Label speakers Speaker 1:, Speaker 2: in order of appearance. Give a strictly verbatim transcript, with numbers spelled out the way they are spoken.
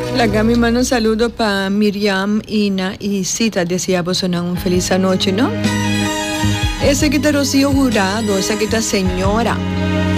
Speaker 1: La Gami manda un saludo para Miriam, Ina y Cita. Deseamos una un feliz noche, ¿no? Ese que está Rocío Jurado, esa que está señora.